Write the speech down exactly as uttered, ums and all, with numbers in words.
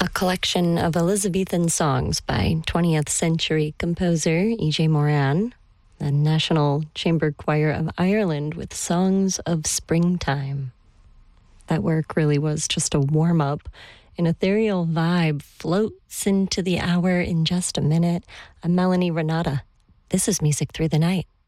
collection of Elizabethan songs by twentieth century composer E J Moran, the National Chamber Choir of Ireland with Songs of Springtime. That work really was just a warm-up. An ethereal vibe floats into the hour in just a minute. I'm Melanie Renata. This is Music Through the Night.